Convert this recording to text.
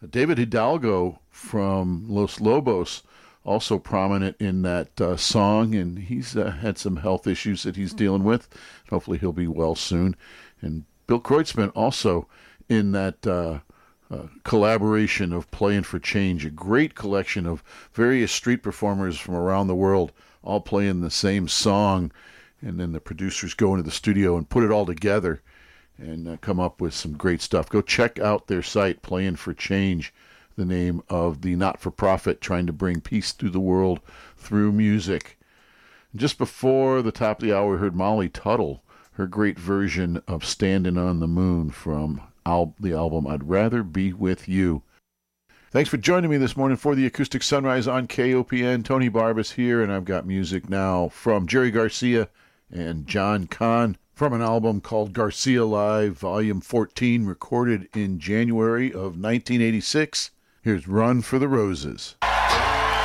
David Hidalgo from Los Lobos, also prominent in that song, and he's had some health issues that he's dealing with. Hopefully he'll be well soon. And Bill Kreutzmann also in that collaboration of Playing for Change, a great collection of various street performers from around the world all playing the same song, and then the producers go into the studio and put it all together and come up with some great stuff. Go check out their site, Playing for Change, the name of the not-for-profit trying to bring peace to the world through music. Just before the top of the hour, we heard Molly Tuttle, her great version of Standing on the Moon from the album I'd Rather Be With You. Thanks for joining me this morning for the Acoustic Sunrise on KOPN. Tony Barbas here, and I've got music now from Jerry Garcia and John Kahn from an album called Garcia Live, Volume 14, recorded in January of 1986. Here's Run for the Roses.